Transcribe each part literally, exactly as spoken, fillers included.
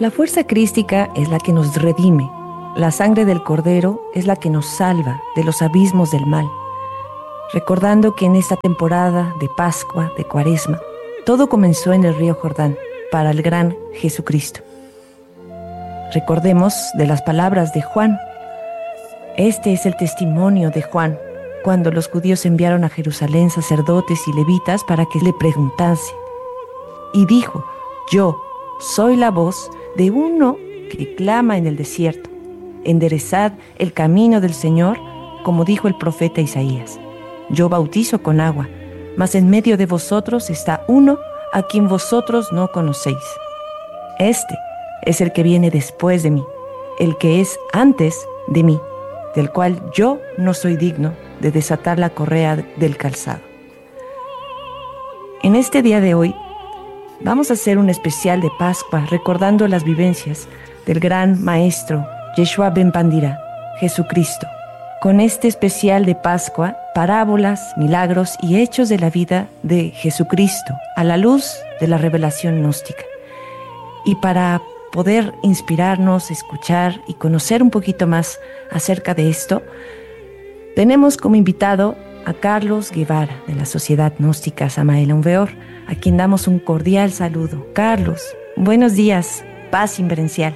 La fuerza crística es la que nos redime. La sangre del Cordero es la que nos salva de los abismos del mal. Recordando que en esta temporada de Pascua, de Cuaresma, todo comenzó en el río Jordán para el gran Jesucristo. Recordemos de las palabras de Juan. Este es el testimonio de Juan, cuando los judíos enviaron a Jerusalén sacerdotes y levitas para que le preguntasen. Y dijo: yo soy la voz de uno que clama en el desierto. Enderezad el camino del Señor, como dijo el profeta Isaías. Yo bautizo con agua, mas en medio de vosotros está uno a quien vosotros no conocéis. Este es el que viene después de mí, el que es antes de mí, del cual yo no soy digno de desatar la correa del calzado. En este día de hoy vamos a hacer un especial de Pascua recordando las vivencias del gran maestro Yeshua ben Pandira, Jesucristo. Con este especial de Pascua, parábolas, milagros y hechos de la vida de Jesucristo a la luz de la revelación gnóstica. Y para poder inspirarnos, escuchar y conocer un poquito más acerca de esto, tenemos como invitado a Carlos Guevara, de la Sociedad Gnóstica Samael Aun Weor, a quien damos un cordial saludo. Carlos, buenos días, paz inverencial.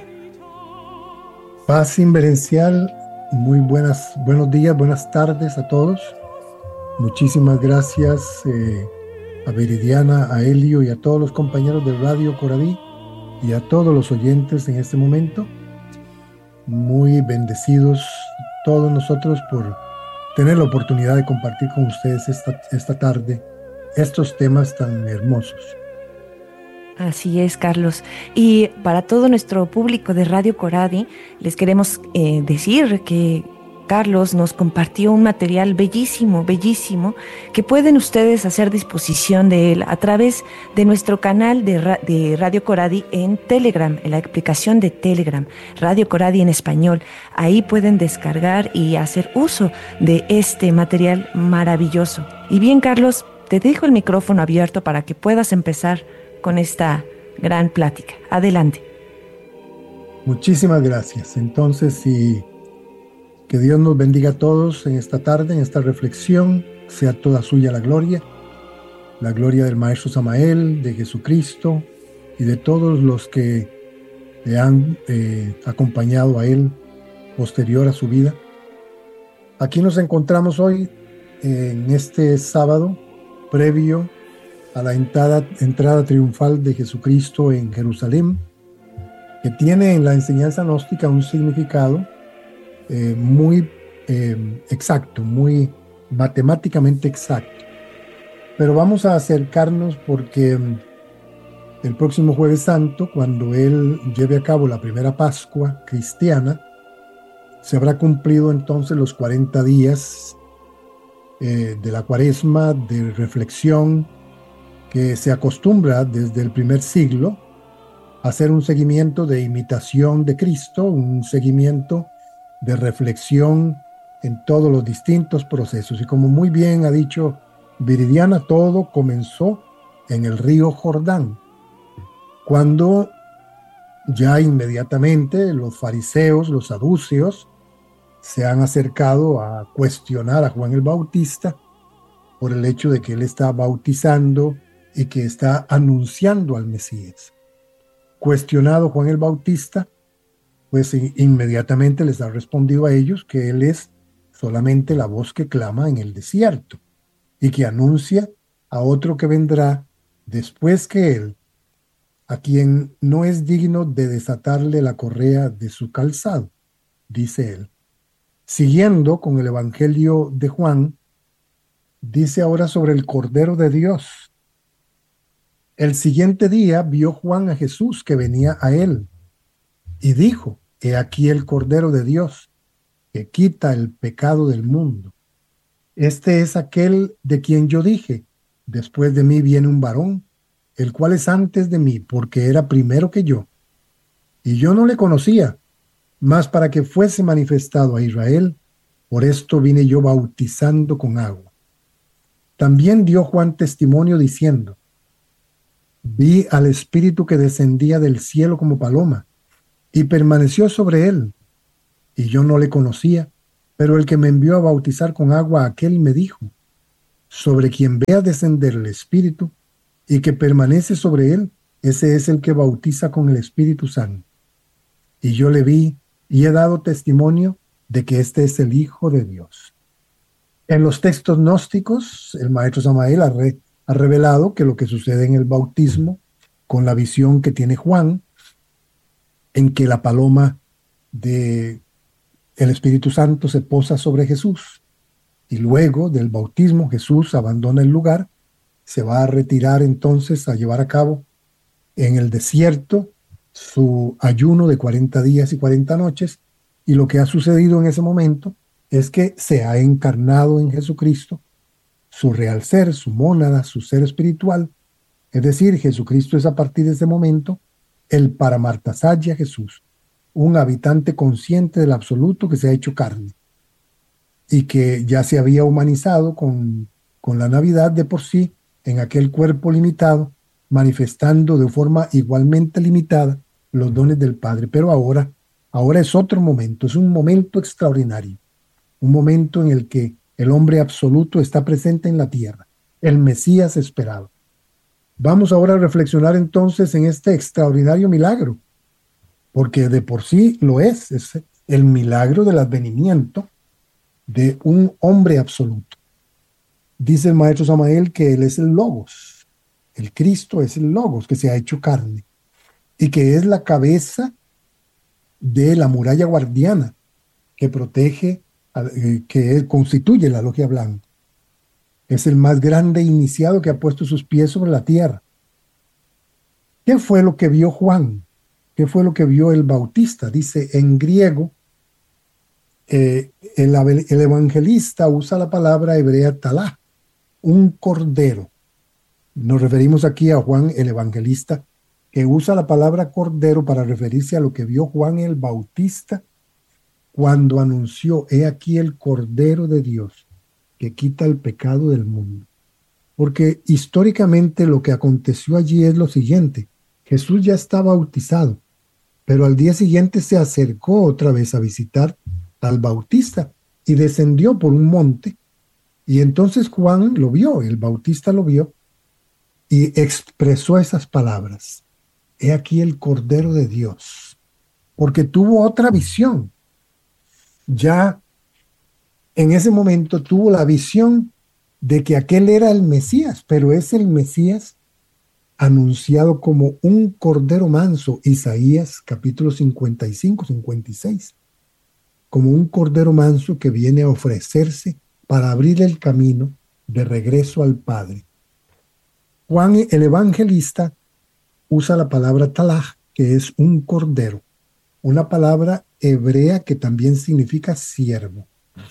Paz inverencial, muy buenas, buenos días, buenas tardes a todos. Muchísimas gracias eh, a Viridiana, a Elio y a todos los compañeros de Radio Coradí y a todos los oyentes en este momento. Muy bendecidos todos nosotros por tener la oportunidad de compartir con ustedes esta, esta tarde estos temas tan hermosos. Así es, Carlos. Y para todo nuestro público de Radio Coradi, les queremos eh, decir que Carlos nos compartió un material bellísimo, bellísimo, que pueden ustedes hacer disposición de él a través de nuestro canal de, ra- de Radio Coradi en Telegram, en la aplicación de Telegram, Radio Coradi en español. Ahí pueden descargar y hacer uso de este material maravilloso. Y bien, Carlos, te dejo el micrófono abierto para que puedas empezar con esta gran plática. Adelante. Muchísimas gracias. Entonces, sí, que Dios nos bendiga a todos en esta tarde, en esta reflexión. Sea toda suya la gloria, la gloria del Maestro Samael, de Jesucristo y de todos los que le han eh, acompañado a Él posterior a su vida. Aquí nos encontramos hoy en este sábado previo a la entrada, entrada triunfal de Jesucristo en Jerusalén, que tiene en la enseñanza gnóstica un significado eh, muy eh, exacto, muy matemáticamente exacto. Pero vamos a acercarnos porque el próximo Jueves Santo, cuando Él lleve a cabo la primera Pascua cristiana, se habrá cumplido entonces los cuarenta días eh, de la Cuaresma, de reflexión, que se acostumbra desde el primer siglo a hacer un seguimiento de imitación de Cristo, un seguimiento de reflexión en todos los distintos procesos. Y como muy bien ha dicho Viridiana, todo comenzó en el río Jordán, cuando ya inmediatamente los fariseos, los saduceos, se han acercado a cuestionar a Juan el Bautista por el hecho de que él está bautizando y que está anunciando al Mesías. Cuestionado Juan el Bautista, pues inmediatamente les ha respondido a ellos que él es solamente la voz que clama en el desierto y que anuncia a otro que vendrá después que él, a quien no es digno de desatarle la correa de su calzado, dice él. Siguiendo con el Evangelio de Juan, dice ahora sobre el Cordero de Dios. El siguiente día vio Juan a Jesús que venía a él y dijo: he aquí el Cordero de Dios que quita el pecado del mundo. Este es aquel de quien yo dije: después de mí viene un varón, el cual es antes de mí, porque era primero que yo. Y yo no le conocía, mas para que fuese manifestado a Israel, por esto vine yo bautizando con agua. También dio Juan testimonio diciendo: vi al Espíritu que descendía del cielo como paloma, y permaneció sobre él. Y yo no le conocía, pero el que me envió a bautizar con agua, aquel me dijo, sobre quien vea descender el Espíritu y que permanece sobre él, ese es el que bautiza con el Espíritu Santo. Y yo le vi y he dado testimonio de que este es el Hijo de Dios. En los textos gnósticos, el maestro Samael ha, re, ha revelado que lo que sucede en el bautismo, con la visión que tiene Juan, en que la paloma de el Espíritu Santo se posa sobre Jesús, y luego del bautismo Jesús abandona el lugar, se va a retirar entonces a llevar a cabo en el desierto su ayuno de cuarenta días y cuarenta noches, y lo que ha sucedido en ese momento es que se ha encarnado en Jesucristo su real ser, su mónada, su ser espiritual, es decir, Jesucristo es a partir de ese momento el Paramartasaya Jesús, un habitante consciente del absoluto que se ha hecho carne y que ya se había humanizado con, con la Navidad de por sí en aquel cuerpo limitado, manifestando de forma igualmente limitada los dones del Padre. Pero ahora, ahora es otro momento, es un momento extraordinario, un momento en el que el hombre absoluto está presente en la tierra, el Mesías esperado. Vamos ahora a reflexionar entonces en este extraordinario milagro, porque de por sí lo es, es el milagro del advenimiento de un hombre absoluto. Dice el maestro Samael que él es el Logos, el Cristo es el Logos que se ha hecho carne y que es la cabeza de la muralla guardiana que protege, que constituye la logia blanca. Es el más grande iniciado que ha puesto sus pies sobre la tierra. ¿Qué fue lo que vio Juan? ¿Qué fue lo que vio el Bautista? Dice en griego, eh, el, el evangelista usa la palabra hebrea talá, un cordero. Nos referimos aquí a Juan el evangelista, que usa la palabra cordero para referirse a lo que vio Juan el Bautista cuando anunció, he aquí el Cordero de Dios, que quita el pecado del mundo. Porque históricamente lo que aconteció allí es lo siguiente: Jesús ya está bautizado, pero al día siguiente se acercó otra vez a visitar al Bautista y descendió por un monte, y entonces Juan lo vio, el Bautista lo vio, y expresó esas palabras, he aquí el Cordero de Dios, porque tuvo otra visión. Ya en ese momento tuvo la visión de que aquel era el Mesías, pero es el Mesías anunciado como un cordero manso, Isaías capítulo cincuenta y cinco, cincuenta y seis, como un cordero manso que viene a ofrecerse para abrir el camino de regreso al Padre. Juan el evangelista usa la palabra talaj, que es un cordero, una palabra hebrea que también significa siervo.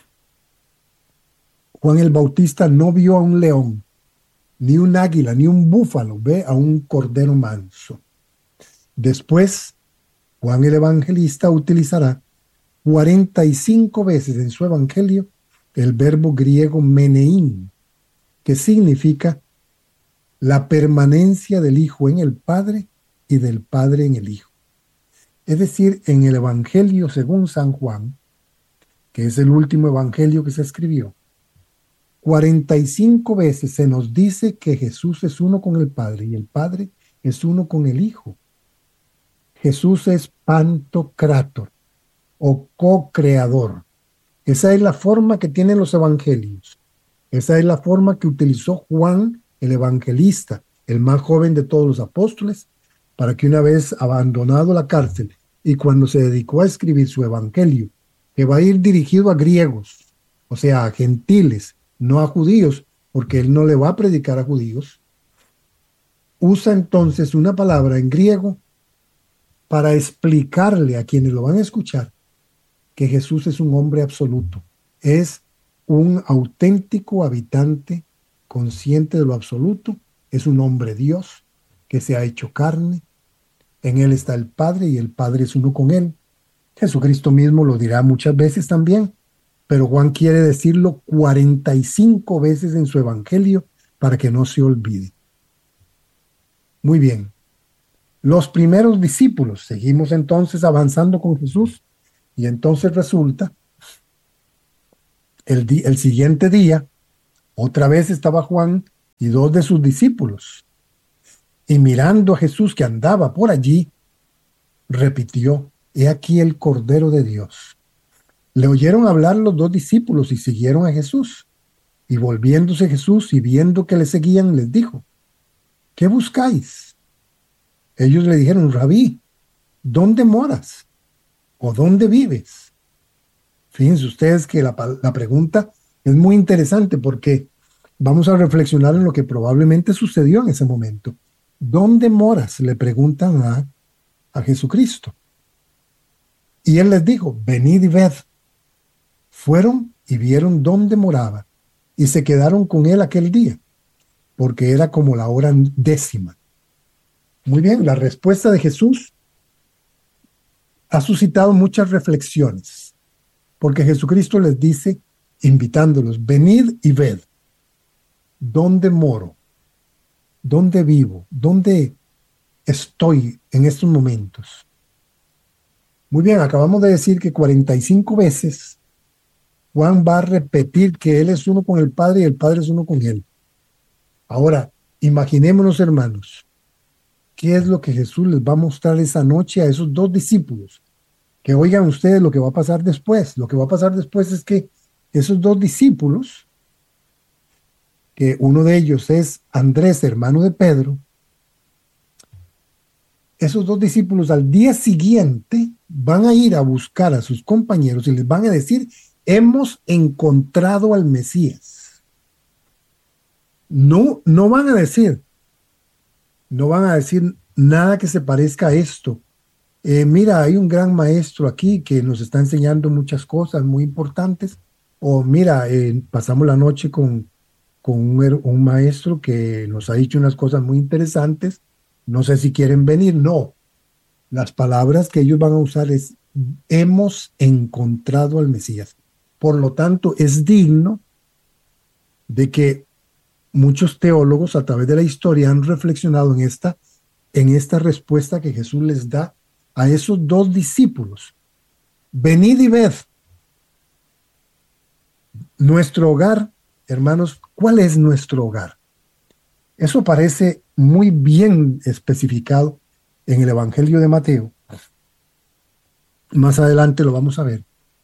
Juan el Bautista no vio a un león, ni un águila, ni un búfalo, ve a un cordero manso. Después, Juan el Evangelista utilizará cuarenta y cinco veces en su evangelio el verbo griego meneín, que significa la permanencia del Hijo en el Padre y del Padre en el Hijo. Es decir, en el Evangelio según San Juan, que es el último evangelio que se escribió, cuarenta y cinco veces se nos dice que Jesús es uno con el Padre y el Padre es uno con el Hijo. Jesús es pantocrátor o co-creador. Esa es la forma que tienen los evangelios. Esa es la forma que utilizó Juan el evangelista, el más joven de todos los apóstoles, para que una vez abandonado la cárcel y cuando se dedicó a escribir su evangelio, que va a ir dirigido a griegos, o sea, a gentiles, no a judíos, porque él no le va a predicar a judíos, usa entonces una palabra en griego para explicarle a quienes lo van a escuchar que Jesús es un hombre absoluto, es un auténtico habitante consciente de lo absoluto, es un hombre Dios que se ha hecho carne, en él está el Padre y el Padre es uno con él. Jesucristo mismo lo dirá muchas veces también, pero Juan quiere decirlo cuarenta y cinco veces en su evangelio para que no se olvide. Muy bien. Los primeros discípulos. Seguimos entonces avanzando con Jesús y entonces resulta el, di- el siguiente día, otra vez estaba Juan y dos de sus discípulos. Y mirando a Jesús que andaba por allí, repitió: He aquí el Cordero de Dios. Le oyeron hablar los dos discípulos y siguieron a Jesús. Y volviéndose Jesús y viendo que le seguían, les dijo: ¿Qué buscáis? Ellos le dijeron: Rabí, ¿dónde moras? ¿O dónde vives? Fíjense ustedes que la, la pregunta es muy interesante porque vamos a reflexionar en lo que probablemente sucedió en ese momento. ¿Dónde moras? Le preguntan a, a Jesucristo. Y él les dijo: Venid y ved. Fueron y vieron dónde moraba y se quedaron con él aquel día, porque era como la hora décima. Muy bien, la respuesta de Jesús ha suscitado muchas reflexiones, porque Jesucristo les dice, invitándolos: venid y ved dónde moro, dónde vivo, dónde estoy en estos momentos. Muy bien, acabamos de decir que cuarenta y cinco veces Juan va a repetir que él es uno con el Padre y el Padre es uno con él. Ahora, imaginémonos, hermanos, ¿qué es lo que Jesús les va a mostrar esa noche a esos dos discípulos? Que oigan ustedes lo que va a pasar después. Lo que va a pasar después es que esos dos discípulos, que uno de ellos es Andrés, hermano de Pedro, esos dos discípulos al día siguiente van a ir a buscar a sus compañeros y les van a decir: hemos encontrado al Mesías. No, no van a decir, no van a decir nada que se parezca a esto. Eh, mira, hay un gran maestro aquí que nos está enseñando muchas cosas muy importantes. O mira, eh, pasamos la noche con, con un, un maestro que nos ha dicho unas cosas muy interesantes. No sé si quieren venir. No. Las palabras que ellos van a usar es: hemos encontrado al Mesías. Por lo tanto, es digno de que muchos teólogos a través de la historia han reflexionado en esta, en esta respuesta que Jesús les da a esos dos discípulos. Venid y ved. Nuestro hogar, hermanos, ¿cuál es nuestro hogar? Eso parece muy bien especificado en el Evangelio de Mateo. Más adelante lo vamos a ver.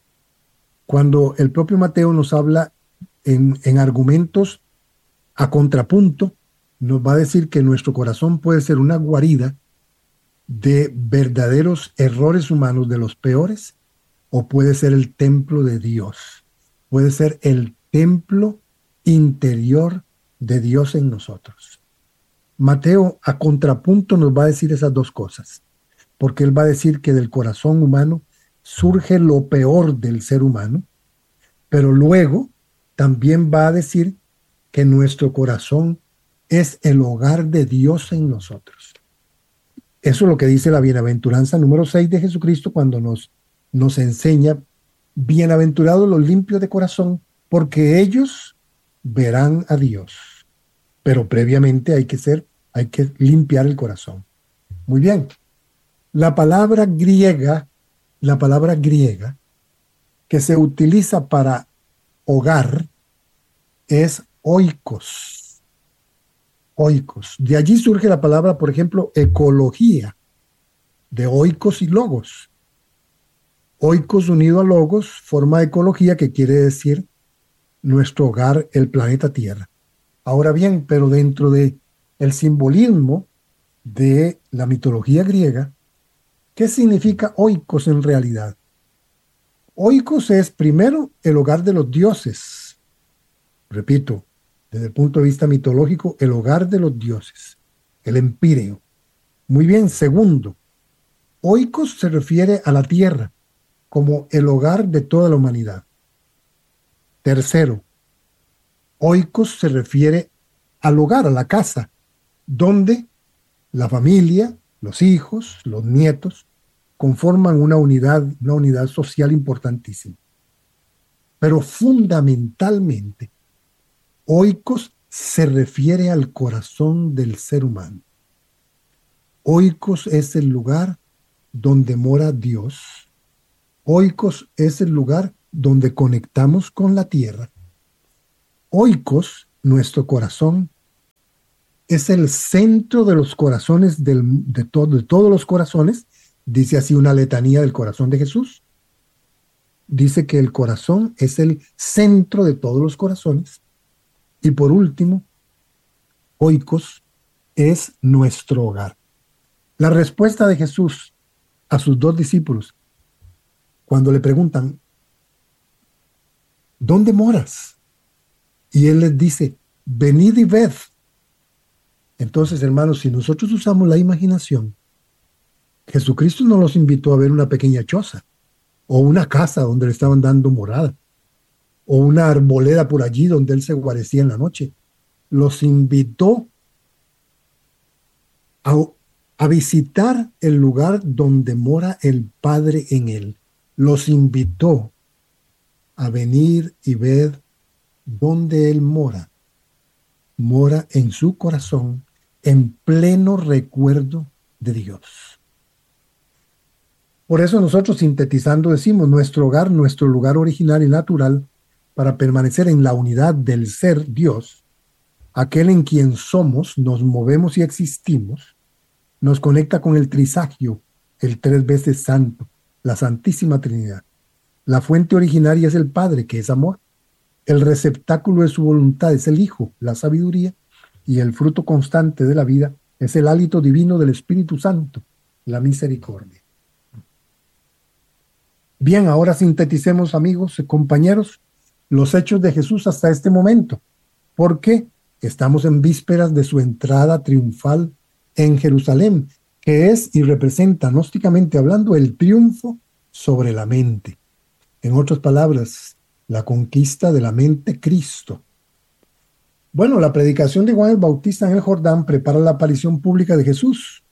Cuando el propio Mateo nos habla en, en argumentos a contrapunto, nos va a decir que nuestro corazón puede ser una guarida de verdaderos errores humanos, de los peores, o puede ser el templo de Dios. Puede ser el templo interior de Dios en nosotros. Mateo a contrapunto nos va a decir esas dos cosas, porque él va a decir que del corazón humano surge lo peor del ser humano, pero luego también va a decir que nuestro corazón es el hogar de Dios en nosotros. Eso es lo que dice la bienaventuranza número seis de Jesucristo cuando nos, nos enseña: bienaventurados los limpios de corazón, porque ellos verán a Dios. Pero previamente hay que ser, hay que limpiar el corazón. Muy bien. La palabra griega, la palabra griega que se utiliza para hogar es oikos. Oikos. De allí surge la palabra, por ejemplo, ecología, de oikos y logos. Oikos unido a logos forma ecología, que quiere decir nuestro hogar, el planeta Tierra. Ahora bien, pero dentro de el simbolismo de la mitología griega, ¿qué significa oikos en realidad? Oikos es primero el hogar de los dioses. Repito, desde el punto de vista mitológico, el hogar de los dioses, el empíreo. Muy bien, segundo, oikos se refiere a la tierra como el hogar de toda la humanidad. Tercero, oikos se refiere al hogar, a la casa, donde la familia, los hijos, los nietos, conforman una unidad, una unidad social importantísima. Pero fundamentalmente, oikos se refiere al corazón del ser humano. Oikos es el lugar donde mora Dios. Oikos es el lugar donde conectamos con la tierra. Oikos, nuestro corazón, es el centro de los corazones, del, de, to de todos los corazones. Dice así una letanía del corazón de Jesús. Dice que el corazón es el centro de todos los corazones. Y por último, Oikos es nuestro hogar. La respuesta de Jesús a sus dos discípulos, cuando le preguntan, ¿dónde moras? Y él les dice, venid y ved. Entonces, hermanos, si nosotros usamos la imaginación, Jesucristo no los invitó a ver una pequeña choza, o una casa donde le estaban dando morada, o una arboleda por allí donde él se guarecía en la noche. Los invitó a, a visitar el lugar donde mora el Padre en él. Los invitó a venir y ver dónde él mora. Mora en su corazón, en pleno recuerdo de Dios. Por eso nosotros, sintetizando, decimos nuestro hogar, nuestro lugar original y natural para permanecer en la unidad del ser Dios, aquel en quien somos, nos movemos y existimos, nos conecta con el trisagio, el tres veces santo, la Santísima Trinidad. La fuente originaria es el Padre, que es amor. El receptáculo de su voluntad es el Hijo, la sabiduría, y el fruto constante de la vida es el hálito divino del Espíritu Santo, la misericordia. Bien, ahora sinteticemos, amigos y compañeros, los hechos de Jesús hasta este momento, porque estamos en vísperas de su entrada triunfal en Jerusalén, que es y representa, gnósticamente hablando, el triunfo sobre la mente. En otras palabras, la conquista de la mente Cristo. Bueno, la predicación de Juan el Bautista en el Jordán prepara la aparición pública de Jesús.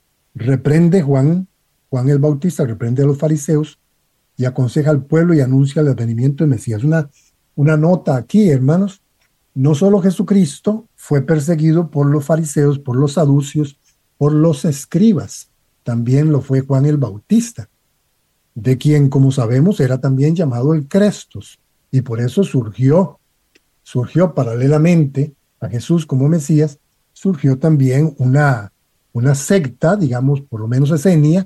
Reprende Juan, Juan el Bautista reprende a los fariseos y aconseja al pueblo y anuncia el advenimiento del Mesías. Una, una nota aquí, hermanos, no solo Jesucristo fue perseguido por los fariseos, por los saducios, por los escribas, también lo fue Juan el Bautista, de quien, como sabemos, era también llamado el Crestos, y por eso surgió, surgió paralelamente a Jesús como Mesías, surgió también una, una secta, digamos, por lo menos esenia.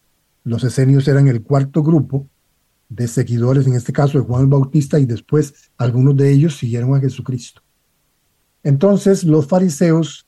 Los esenios eran el cuarto grupo de seguidores, en este caso de Juan el Bautista, y después algunos de ellos siguieron a Jesucristo. Entonces los fariseos,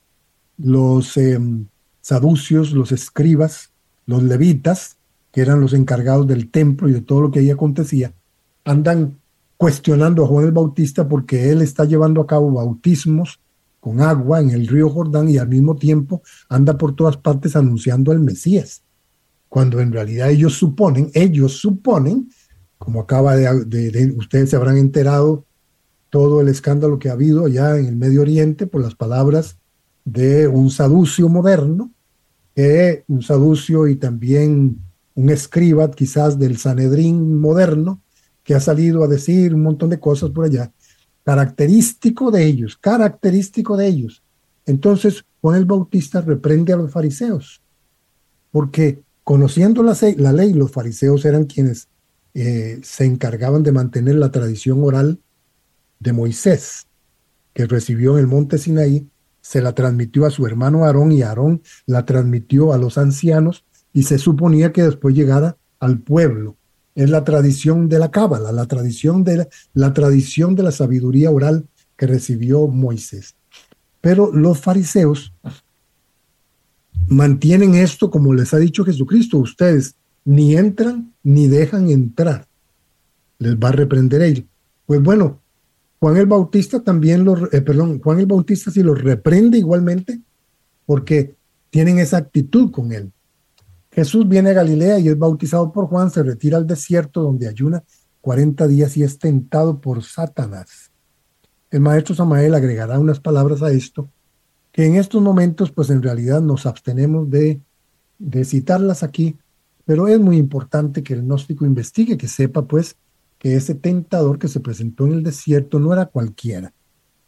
los eh, saducios, los escribas, los levitas, que eran los encargados del templo y de todo lo que ahí acontecía, andan cuestionando a Juan el Bautista porque él está llevando a cabo bautismos con agua en el río Jordán y al mismo tiempo anda por todas partes anunciando al Mesías, cuando en realidad ellos suponen, ellos suponen, como acaba de, de, de ustedes se habrán enterado todo el escándalo que ha habido allá en el Medio Oriente por las palabras de un saducio moderno, que un saducio y también un escriba quizás del Sanedrín moderno, que ha salido a decir un montón de cosas por allá, característico de ellos, característico de ellos. Entonces Juan el Bautista reprende a los fariseos, porque conociendo la, la ley, los fariseos eran quienes eh, se encargaban de mantener la tradición oral de Moisés, que recibió en el monte Sinaí, se la transmitió a su hermano Aarón y Aarón la transmitió a los ancianos y se suponía que después llegara al pueblo. Es la tradición de la cábala, la tradición de la, la tradición de la sabiduría oral que recibió Moisés. Pero los fariseos mantienen esto como les ha dicho Jesucristo, ustedes ni entran ni dejan entrar. Les va a reprender él. Pues bueno, Juan el Bautista también los, eh, perdón, Juan el Bautista sí los reprende igualmente porque tienen esa actitud con él. Jesús viene a Galilea y es bautizado por Juan, se retira al desierto donde ayuna cuarenta días y es tentado por Satanás. El maestro Samael agregará unas palabras a esto, que en estos momentos pues en realidad nos abstenemos de, de citarlas aquí, pero es muy importante que el gnóstico investigue, que sepa pues que ese tentador que se presentó en el desierto no era cualquiera.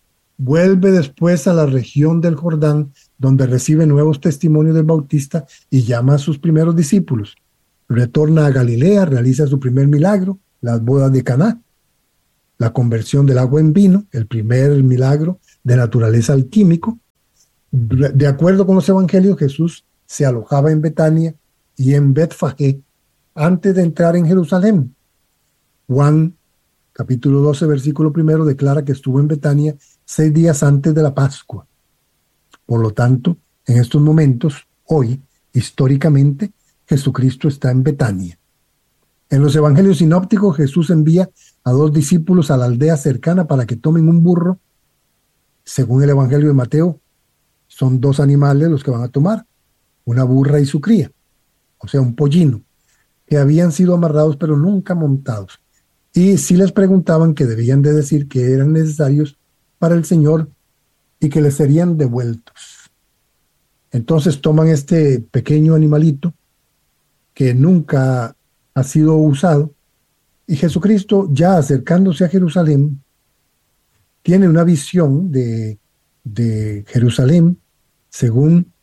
Vuelve después a la región del Jordán, donde recibe nuevos testimonios del Bautista y llama a sus primeros discípulos. Retorna a Galilea, realiza su primer milagro, las bodas de Caná, la conversión del agua en vino, el primer milagro de naturaleza alquímico. De acuerdo con los evangelios, Jesús se alojaba en Betania y en Betfagé antes de entrar en Jerusalén. Juan, capítulo doce, versículo primero, declara que estuvo en Betania seis días antes de la Pascua. Por lo tanto, en estos momentos, hoy, históricamente, Jesucristo está en Betania. En los evangelios sinópticos, Jesús envía a dos discípulos a la aldea cercana para que tomen un burro. Según el evangelio de Mateo, son dos animales los que van a tomar, una burra y su cría, o sea, un pollino, que habían sido amarrados pero nunca montados. Y si les preguntaban, que debían de decir que eran necesarios para el Señor y que les serían devueltos. Entonces toman este pequeño animalito que nunca ha sido usado, y Jesucristo, ya acercándose a Jerusalén, tiene una visión de, de Jerusalén, según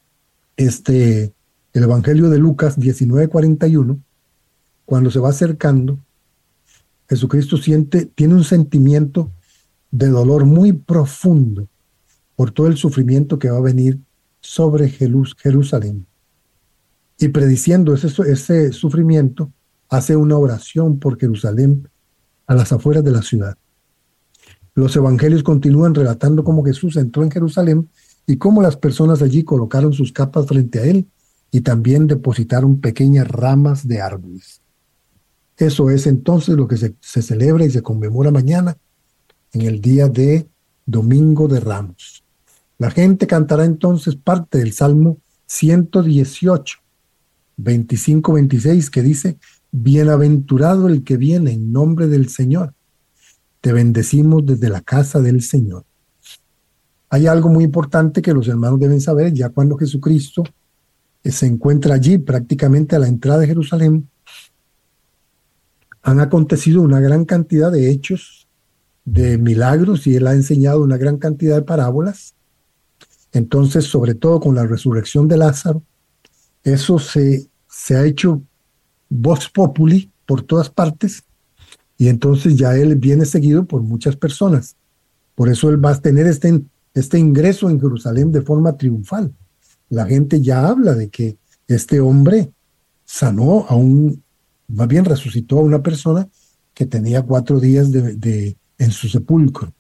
este, el Evangelio de Lucas diecinueve cuarenta y uno. Cuando se va acercando, Jesucristo siente, tiene un sentimiento de dolor muy profundo por todo el sufrimiento que va a venir sobre Jerusalén. Y prediciendo ese, ese sufrimiento, hace una oración por Jerusalén a las afueras de la ciudad. Los evangelios continúan relatando cómo Jesús entró en Jerusalén y cómo las personas allí colocaron sus capas frente a él y también depositaron pequeñas ramas de árboles. Eso es entonces lo que se, se celebra y se conmemora mañana en el día de Domingo de Ramos. La gente cantará entonces parte del Salmo ciento dieciocho, veinticinco veintiséis, que dice: Bienaventurado el que viene en nombre del Señor. Te bendecimos desde la casa del Señor. Hay algo muy importante que los hermanos deben saber. Ya cuando Jesucristo se encuentra allí, prácticamente a la entrada de Jerusalén, han acontecido una gran cantidad de hechos, de milagros, y él ha enseñado una gran cantidad de parábolas. Entonces, sobre todo con la resurrección de Lázaro, eso se, se ha hecho vox populi por todas partes, y entonces ya él viene seguido por muchas personas. Por eso él va a tener este, este ingreso en Jerusalén de forma triunfal. La gente ya habla de que este hombre sanó a un, más bien resucitó a una persona que tenía cuatro días de, de, en su sepulcro.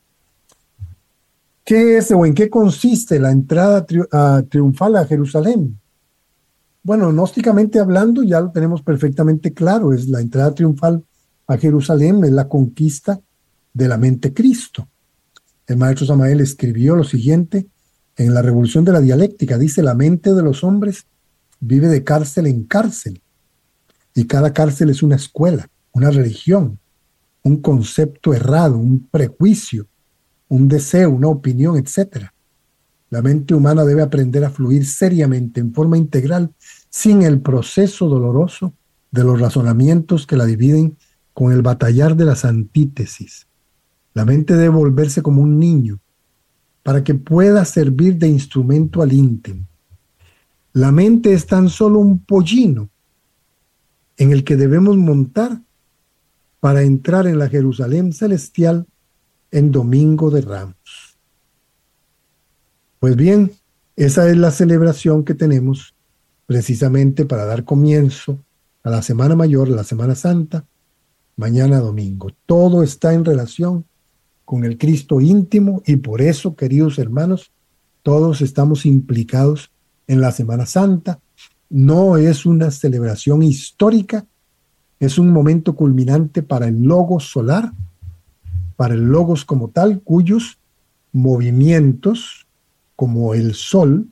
¿Qué es o en qué consiste la entrada tri, uh, triunfal a Jerusalén? Bueno, gnósticamente hablando, ya lo tenemos perfectamente claro. Es la entrada triunfal a Jerusalén, es la conquista de la mente Cristo. El maestro Samael escribió lo siguiente en la Revolución de la Dialéctica. Dice: la mente de los hombres vive de cárcel en cárcel, y cada cárcel es una escuela, una religión, un concepto errado, un prejuicio, un deseo, una opinión, etcétera. La mente humana debe aprender a fluir seriamente, en forma integral, sin el proceso doloroso de los razonamientos que la dividen con el batallar de las antítesis. La mente debe volverse como un niño para que pueda servir de instrumento al íntimo. La mente es tan solo un pollino en el que debemos montar para entrar en la Jerusalén celestial en Domingo de Ramos. Pues bien, esa es la celebración que tenemos precisamente para dar comienzo a la Semana Mayor, la Semana Santa, mañana domingo. Todo está en relación con el Cristo íntimo, y por eso, queridos hermanos, todos estamos implicados en la Semana Santa. No es una celebración histórica, es un momento culminante para el Logos solar, para el Logos como tal, cuyos movimientos, como el Sol,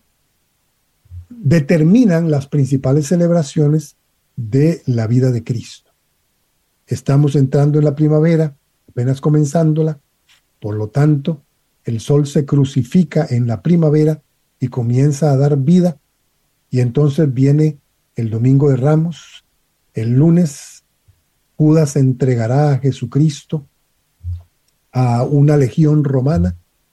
determinan las principales celebraciones de la vida de Cristo. Estamos entrando en la primavera, apenas comenzándola, por lo tanto, el Sol se crucifica en la primavera y comienza a dar vida, y entonces viene el Domingo de Ramos. El lunes, Judas entregará a Jesucristo a una legión romana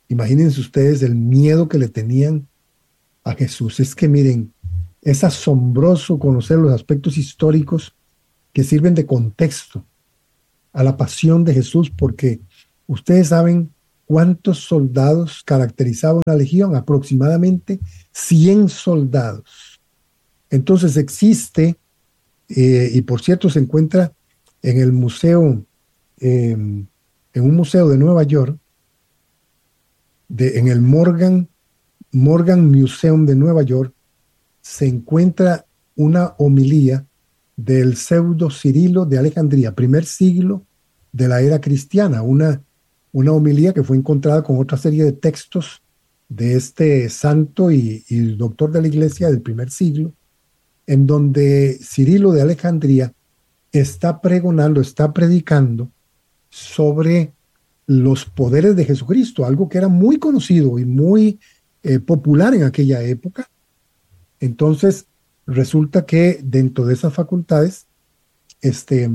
Imagínense ustedes el miedo que le tenían a Jesús. Es que miren, es asombroso conocer los aspectos históricos que sirven de contexto a la pasión de Jesús, porque ustedes saben cuántos soldados caracterizaba una legión, aproximadamente cien soldados. Entonces existe, eh, y por cierto se encuentra en el museo, eh, en un museo de Nueva York, de, en el Morgan, Morgan Museum de Nueva York, se encuentra una homilía del pseudo Cirilo de Alejandría, primer siglo de la era cristiana, una, una homilía que fue encontrada con otra serie de textos de este santo y, y doctor de la iglesia del primer siglo, en donde Cirilo de Alejandría está pregonando, está predicando sobre los poderes de Jesucristo, algo que era muy conocido y muy eh, popular en aquella época. Entonces, resulta que dentro de esas facultades, este,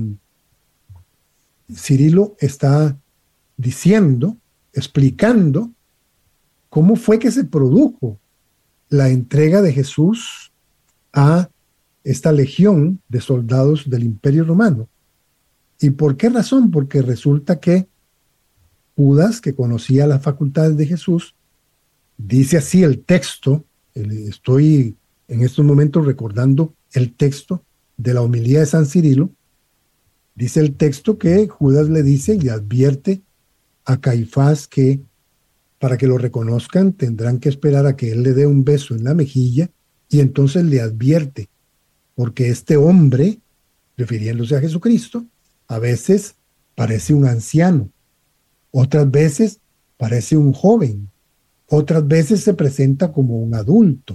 Cirilo está diciendo, explicando cómo fue que se produjo la entrega de Jesús a esta legión de soldados del Imperio Romano. ¿Y por qué razón? Porque resulta que Judas, que conocía las facultades de Jesús, dice así el texto, estoy en estos momentos recordando el texto de la homilía de San Cirilo, dice el texto que Judas le dice y le advierte a Caifás que para que lo reconozcan tendrán que esperar a que él le dé un beso en la mejilla, y entonces le advierte, porque este hombre, refiriéndose a Jesucristo, a veces parece un anciano, otras veces parece un joven, otras veces se presenta como un adulto.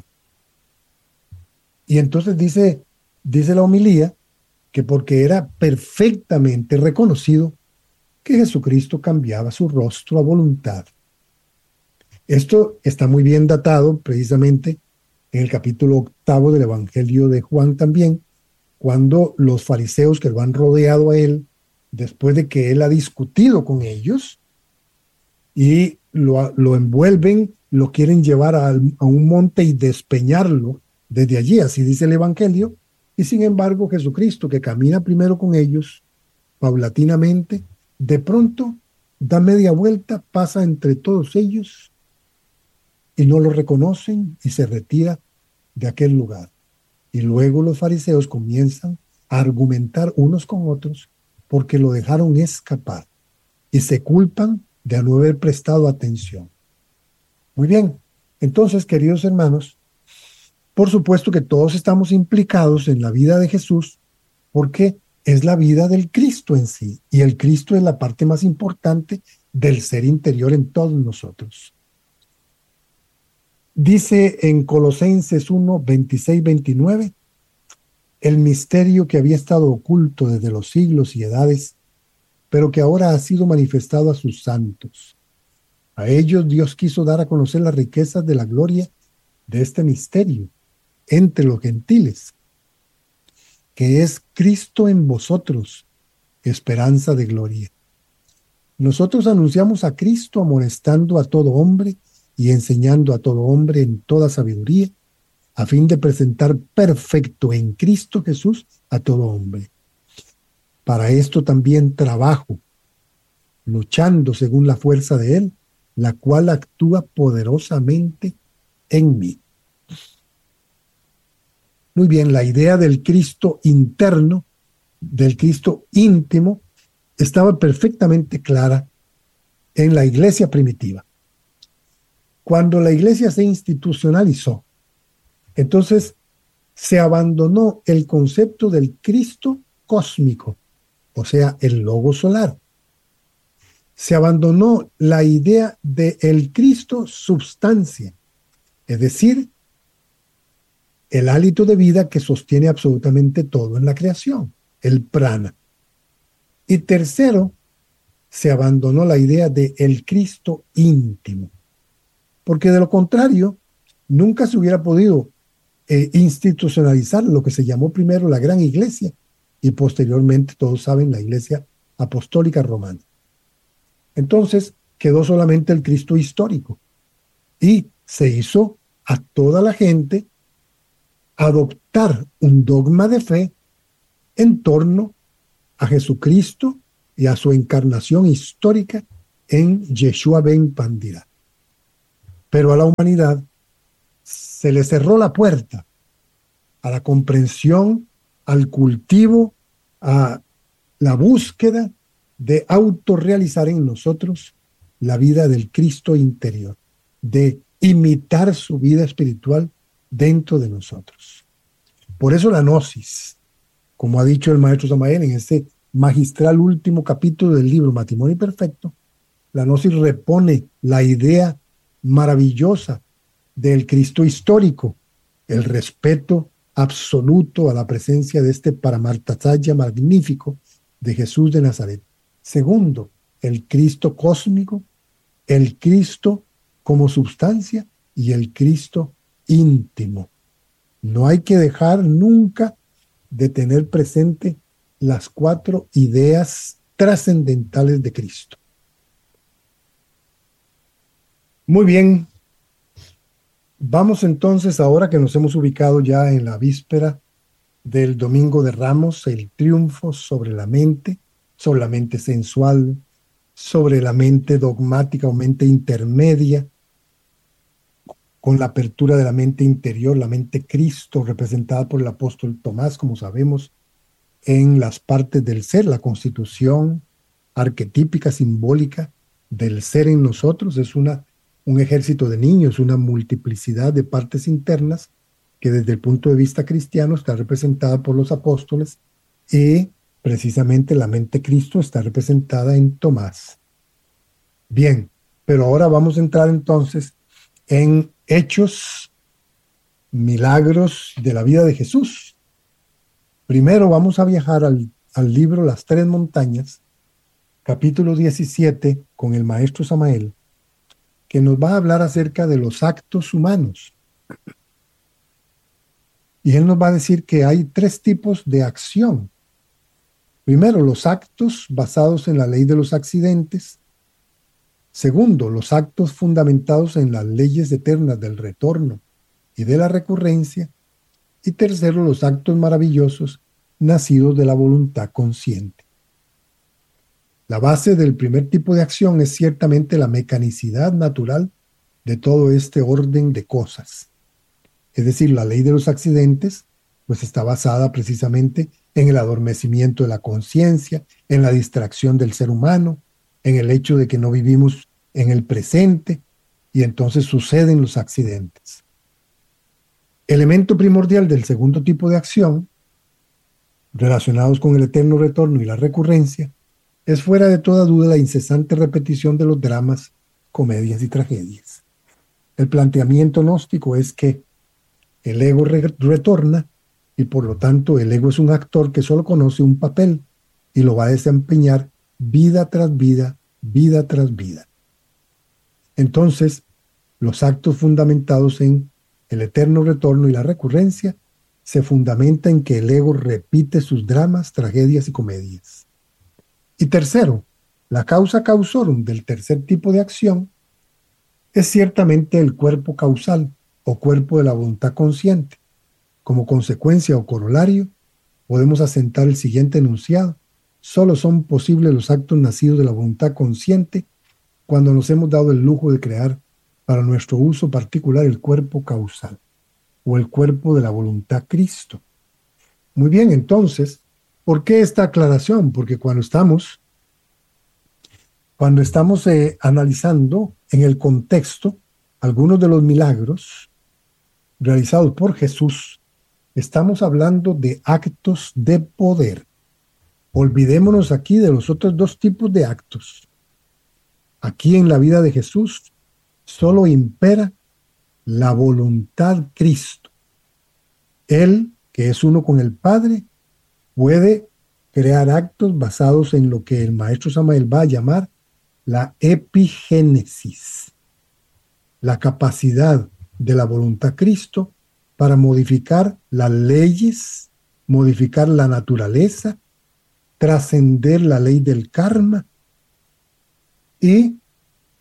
Y entonces dice, dice la homilía que porque era perfectamente reconocido que Jesucristo cambiaba su rostro a voluntad. Esto está muy bien datado precisamente en el capítulo octavo del Evangelio de Juan también, cuando los fariseos que lo han rodeado a él, después de que él ha discutido con ellos, y lo, lo envuelven, lo quieren llevar a, a un monte y despeñarlo desde allí, así dice el Evangelio, y sin embargo Jesucristo, que camina primero con ellos, paulatinamente, de pronto da media vuelta, pasa entre todos ellos y no lo reconocen y se retira de aquel lugar. Y luego los fariseos comienzan a argumentar unos con otros porque lo dejaron escapar y se culpan de no haber prestado atención. Muy bien, entonces, queridos hermanos, por supuesto que todos estamos implicados en la vida de Jesús porque es la vida del Cristo en sí, y el Cristo es la parte más importante del ser interior en todos nosotros. Dice en Colosenses uno, veintiséis, veintinueve, el misterio que había estado oculto desde los siglos y edades, pero que ahora ha sido manifestado a sus santos. A ellos Dios quiso dar a conocer las riquezas de la gloria de este misterio entre los gentiles, que es Cristo en vosotros, esperanza de gloria. Nosotros anunciamos a Cristo amonestando a todo hombre y enseñando a todo hombre en toda sabiduría, a fin de presentar perfecto en Cristo Jesús a todo hombre. Para esto también trabajo, luchando según la fuerza de Él, la cual actúa poderosamente en mí. Muy bien, la idea del Cristo interno, del Cristo íntimo, estaba perfectamente clara en la iglesia primitiva. Cuando la iglesia se institucionalizó, entonces se abandonó el concepto del Cristo cósmico, o sea, el logo solar. Se abandonó la idea del Cristo substancia, es decir, el hálito de vida que sostiene absolutamente todo en la creación, el prana. Y tercero, se abandonó la idea de el Cristo íntimo, porque de lo contrario, nunca se hubiera podido eh, institucionalizar lo que se llamó primero la Gran Iglesia y posteriormente, todos saben, la Iglesia Apostólica Romana. Entonces, quedó solamente el Cristo histórico y se hizo a toda la gente adoptar un dogma de fe en torno a Jesucristo y a su encarnación histórica en Yeshua ben Pandira. Pero a la humanidad se le cerró la puerta a la comprensión, al cultivo, a la búsqueda de autorrealizar en nosotros la vida del Cristo interior, de imitar su vida espiritual dentro de nosotros. Por eso la gnosis, como ha dicho el maestro Samael en este magistral último capítulo del libro Matrimonio Perfecto, la gnosis repone la idea maravillosa del Cristo histórico, el respeto absoluto a la presencia de este Paramartasaya magnífico de Jesús de Nazaret. Segundo, el Cristo cósmico, el Cristo como sustancia y el Cristo íntimo. No hay que dejar nunca de tener presente las cuatro ideas trascendentales de Cristo. Muy bien, vamos entonces, ahora que nos hemos ubicado ya en la víspera del Domingo de Ramos, el triunfo sobre la mente, sobre la mente sensual, sobre la mente dogmática o mente intermedia, con la apertura de la mente interior, la mente Cristo, representada por el apóstol Tomás, como sabemos, en las partes del ser, la constitución arquetípica, simbólica del ser en nosotros, es una, un ejército de niños, una multiplicidad de partes internas que desde el punto de vista cristiano está representada por los apóstoles y precisamente la mente Cristo está representada en Tomás. Bien, pero ahora vamos a entrar entonces en hechos, milagros de la vida de Jesús. Primero vamos a viajar al, al libro Las Tres Montañas, capítulo diecisiete, con el maestro Samael, que nos va a hablar acerca de los actos humanos. Y él nos va a decir que hay tres tipos de acción. Primero, los actos basados en la ley de los accidentes. Segundo, los actos fundamentados en las leyes eternas del retorno y de la recurrencia. Y tercero, los actos maravillosos nacidos de la voluntad consciente. La base del primer tipo de acción es ciertamente la mecanicidad natural de todo este orden de cosas. Es decir, la ley de los accidentes pues está basada precisamente en el adormecimiento de la conciencia, en la distracción del ser humano, en el hecho de que no vivimos en el presente y entonces suceden los accidentes. Elemento primordial del segundo tipo de acción, relacionados con el eterno retorno y la recurrencia, es fuera de toda duda la incesante repetición de los dramas, comedias y tragedias. El planteamiento gnóstico es que el ego re- retorna y por lo tanto el ego es un actor que solo conoce un papel y lo va a desempeñar vida tras vida, vida tras vida. Entonces, los actos fundamentados en el eterno retorno y la recurrencia se fundamenta en que el ego repite sus dramas, tragedias y comedias. Y tercero, la causa causorum del tercer tipo de acción es ciertamente el cuerpo causal o cuerpo de la voluntad consciente. Como consecuencia o corolario, podemos asentar el siguiente enunciado: solo son posibles los actos nacidos de la voluntad consciente cuando nos hemos dado el lujo de crear para nuestro uso particular el cuerpo causal o el cuerpo de la voluntad Cristo. Muy bien, entonces, ¿por qué esta aclaración? Porque cuando estamos, cuando estamos eh, analizando en el contexto algunos de los milagros realizados por Jesús, estamos hablando de actos de poder. Olvidémonos aquí de los otros dos tipos de actos. Aquí en la vida de Jesús solo impera la voluntad Cristo. Él, que es uno con el Padre, puede crear actos basados en lo que el maestro Samael va a llamar la epigénesis, la capacidad de la voluntad Cristo para modificar las leyes, modificar la naturaleza, trascender la ley del karma y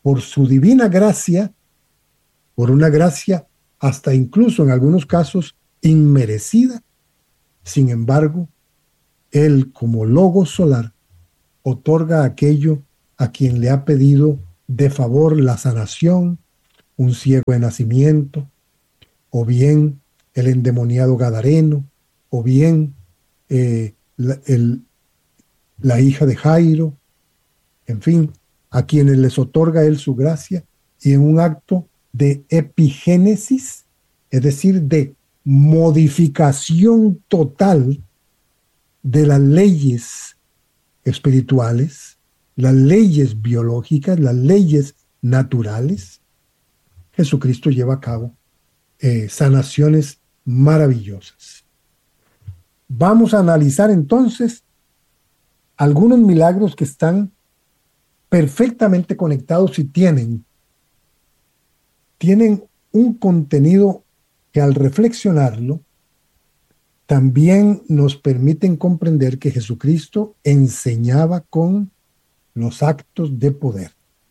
por su divina gracia, por una gracia hasta incluso en algunos casos inmerecida. Sin embargo, Él, como Logos solar, otorga aquello a quien le ha pedido de favor la sanación, un ciego de nacimiento, o bien el endemoniado gadareno, o bien eh, la, el, la hija de Jairo, en fin, a quienes les otorga Él su gracia, y en un acto de epigénesis, es decir, de modificación total de las leyes espirituales, las leyes biológicas, las leyes naturales, Jesucristo lleva a cabo eh, sanaciones maravillosas. Vamos a analizar entonces algunos milagros que están perfectamente conectados y tienen, tienen un contenido que al reflexionarlo también nos permiten comprender que Jesucristo enseñaba con los actos de poder.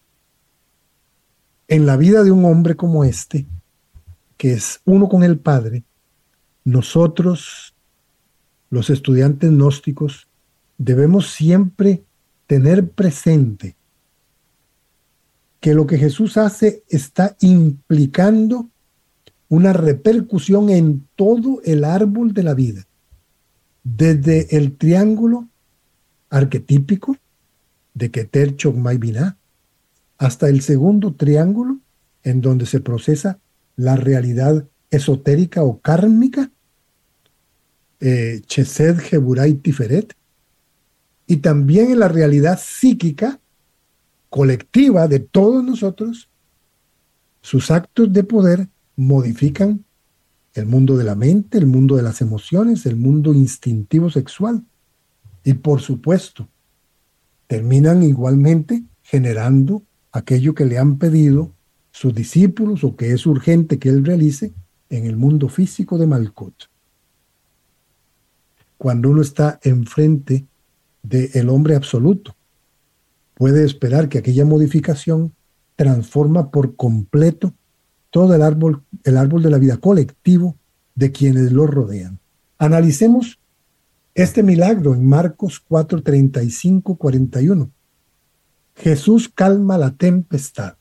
En la vida de un hombre como este, que es uno con el Padre, nosotros, los estudiantes gnósticos, debemos siempre tener presente que lo que Jesús hace está implicando una repercusión en todo el árbol de la vida, desde el triángulo arquetípico de Keter Chogmay Binah hasta el segundo triángulo en donde se procesa la realidad esotérica o kármica, eh, Chesed, Geburay, Tiferet, y también en la realidad psíquica colectiva de todos nosotros. Sus actos de poder modifican el mundo de la mente, el mundo de las emociones, el mundo instintivo sexual. Y por supuesto, terminan igualmente generando aquello que le han pedido sus discípulos o que es urgente que él realice en el mundo físico de Malkut. Cuando uno está enfrente del hombre absoluto, puede esperar que aquella modificación transforma por completo todo el árbol, el árbol de la vida colectivo de quienes lo rodean. Analicemos este milagro en Marcos cuatro, treinta y cinco, cuarenta y uno. Jesús calma la tempestad.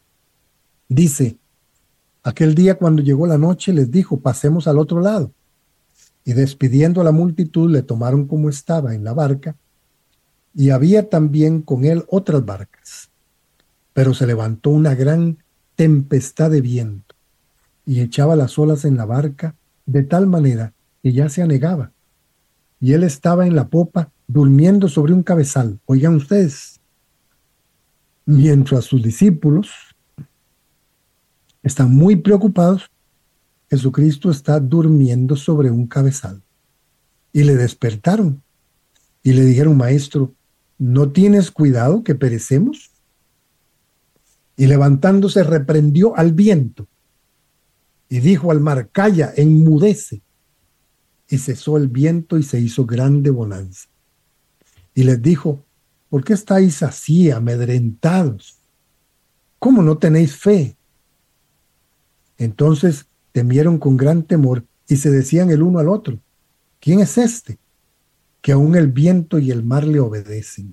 Dice, aquel día cuando llegó la noche les dijo, pasemos al otro lado. Y despidiendo a la multitud le tomaron como estaba en la barca, y había también con él otras barcas. Pero se levantó una gran tempestad de viento y echaba las olas en la barca de tal manera que ya se anegaba. Y él estaba en la popa durmiendo sobre un cabezal. Oigan ustedes, mientras sus discípulos están muy preocupados, Jesucristo está durmiendo sobre un cabezal. Y le despertaron y le dijeron, maestro, ¿no tienes cuidado que perecemos? Y levantándose reprendió al viento y dijo al mar, calla, enmudece. Y cesó el viento y se hizo grande bonanza. Y les dijo, ¿por qué estáis así amedrentados? ¿Cómo no tenéis fe? Entonces temieron con gran temor y se decían el uno al otro, ¿quién es este? Que aún el viento y el mar le obedecen.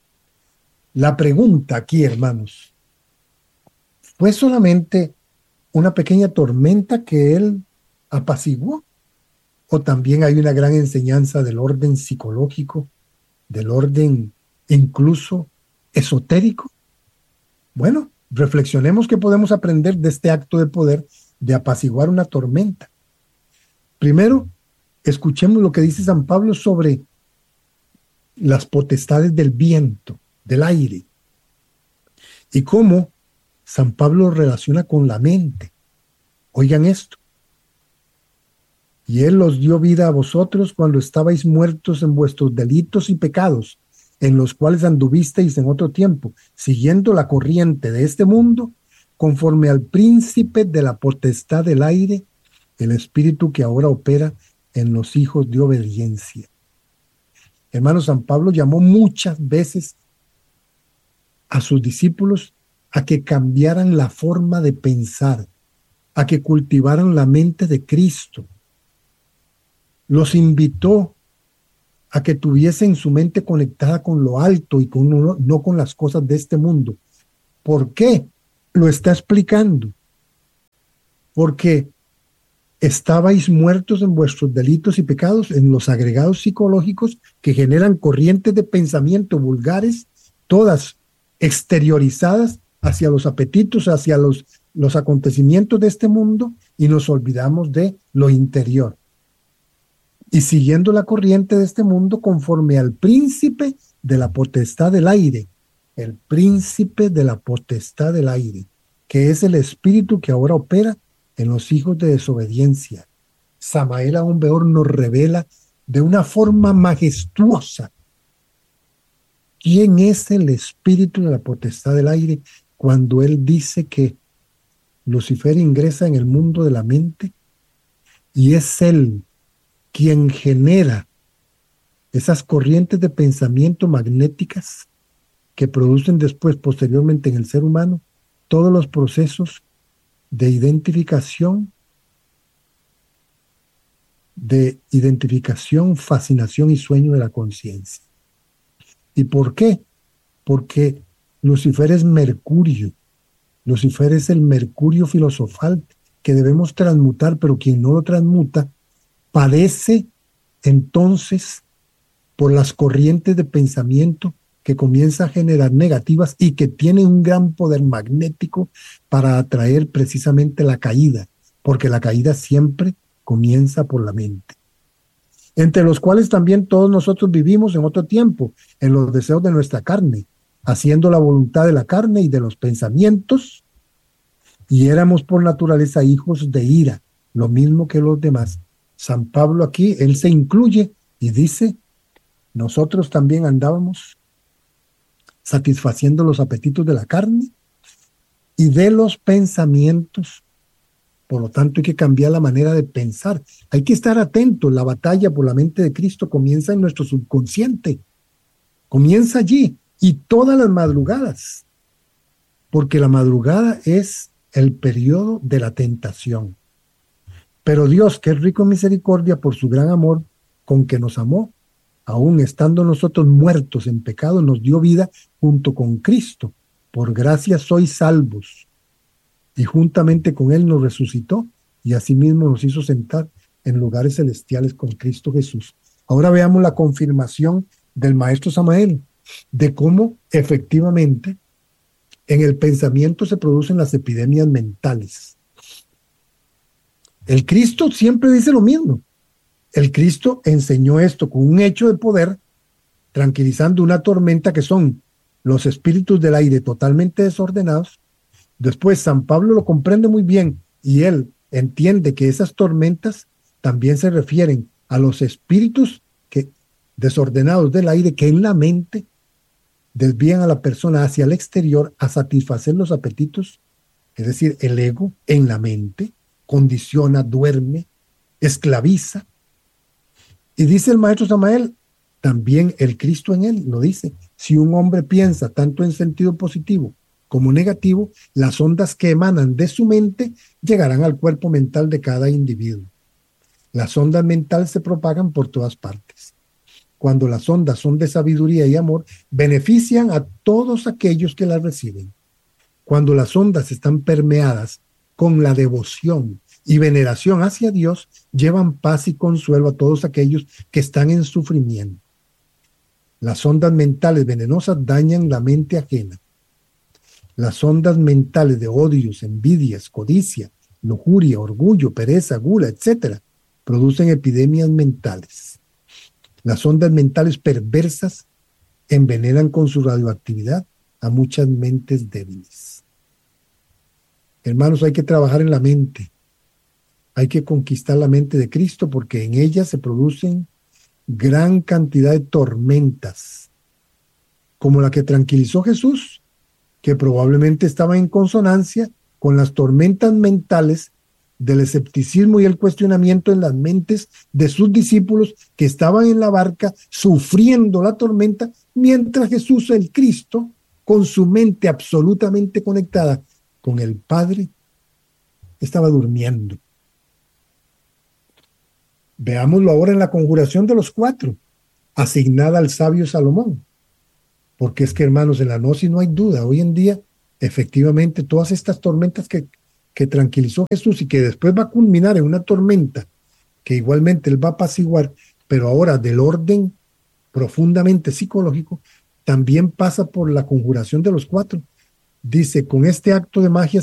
La pregunta aquí, hermanos, ¿fue solamente una pequeña tormenta que él apaciguó? ¿O también hay una gran enseñanza del orden psicológico, del orden incluso esotérico? Bueno, reflexionemos qué podemos aprender de este acto de poder de apaciguar una tormenta. Primero, escuchemos lo que dice San Pablo sobre las potestades del viento, del aire, y cómo San Pablo relaciona con la mente. Oigan esto. Y él os dio vida a vosotros cuando estabais muertos en vuestros delitos y pecados, en los cuales anduvisteis en otro tiempo, siguiendo la corriente de este mundo, conforme al príncipe de la potestad del aire, el espíritu que ahora opera en los hijos de obediencia. Hermano, San Pablo llamó muchas veces a sus discípulos a que cambiaran la forma de pensar, a que cultivaran la mente de Cristo. Los invitó a que tuviesen su mente conectada con lo alto y con, no, no con las cosas de este mundo. ¿Por qué? Lo está explicando. Porque estabais muertos en vuestros delitos y pecados, en los agregados psicológicos que generan corrientes de pensamiento vulgares, todas exteriorizadas hacia los apetitos, hacia los, los acontecimientos de este mundo, y nos olvidamos de lo interior. Y siguiendo la corriente de este mundo conforme al príncipe de la potestad del aire, el príncipe de la potestad del aire, que es el espíritu que ahora opera en los hijos de desobediencia. Samael aún peor nos revela de una forma majestuosa quién es el espíritu de la potestad del aire cuando él dice que Lucifer ingresa en el mundo de la mente y es él quien genera esas corrientes de pensamiento magnéticas que producen después, posteriormente en el ser humano, todos los procesos de identificación, de identificación, fascinación y sueño de la conciencia. ¿Y por qué? Porque Lucifer es Mercurio. Lucifer es el Mercurio filosofal que debemos transmutar, pero quien no lo transmuta padece entonces por las corrientes de pensamiento que comienza a generar negativas y que tiene un gran poder magnético para atraer precisamente la caída, porque la caída siempre comienza por la mente. Entre los cuales también todos nosotros vivimos en otro tiempo, en los deseos de nuestra carne, haciendo la voluntad de la carne y de los pensamientos, y éramos por naturaleza hijos de ira, lo mismo que los demás. San Pablo aquí, él se incluye y dice, nosotros también andábamos satisfaciendo los apetitos de la carne y de los pensamientos. Por lo tanto, hay que cambiar la manera de pensar. Hay que estar atentos. La batalla por la mente de Cristo comienza en nuestro subconsciente. Comienza allí y todas las madrugadas. Porque la madrugada es el periodo de la tentación. Pero Dios, que es rico en misericordia por su gran amor con que nos amó, aún estando nosotros muertos en pecado, nos dio vida junto con Cristo. Por gracia sois salvos. Y juntamente con Él nos resucitó y asimismo nos hizo sentar en lugares celestiales con Cristo Jesús. Ahora veamos la confirmación del maestro Samael de cómo efectivamente en el pensamiento se producen las epidemias mentales. El Cristo siempre dice lo mismo. El Cristo enseñó esto con un hecho de poder, tranquilizando una tormenta que son los espíritus del aire totalmente desordenados. Después San Pablo lo comprende muy bien y él entiende que esas tormentas también se refieren a los espíritus que, desordenados del aire que en la mente desvían a la persona hacia el exterior a satisfacer los apetitos, es decir, el ego en la mente, condiciona, duerme, esclaviza. Y dice el maestro Samael, también el Cristo en él lo dice, si un hombre piensa tanto en sentido positivo como negativo, las ondas que emanan de su mente llegarán al cuerpo mental de cada individuo. Las ondas mentales se propagan por todas partes. Cuando las ondas son de sabiduría y amor, benefician a todos aquellos que las reciben. Cuando las ondas están permeadas con la devoción y veneración hacia Dios, llevan paz y consuelo a todos aquellos que están en sufrimiento. Las ondas mentales venenosas dañan la mente ajena. Las ondas mentales de odios, envidias, codicia, lujuria, orgullo, pereza, gula, etcétera, producen epidemias mentales. Las ondas mentales perversas envenenan con su radioactividad a muchas mentes débiles. Hermanos, hay que trabajar en la mente. Hay que conquistar la mente de Cristo porque en ella se producen gran cantidad de tormentas, como la que tranquilizó Jesús, que probablemente estaba en consonancia con las tormentas mentales del escepticismo y el cuestionamiento en las mentes de sus discípulos que estaban en la barca sufriendo la tormenta, mientras Jesús, el Cristo, con su mente absolutamente conectada con el Padre, estaba durmiendo. Veámoslo ahora en la conjuración de los cuatro, asignada al sabio Salomón. Porque es que, hermanos, en la gnosis no hay duda. Hoy en día, efectivamente, todas estas tormentas que, que tranquilizó Jesús y que después va a culminar en una tormenta que igualmente él va a apaciguar, pero ahora del orden profundamente psicológico, también pasa por la conjuración de los cuatro. Dice, con este acto de magia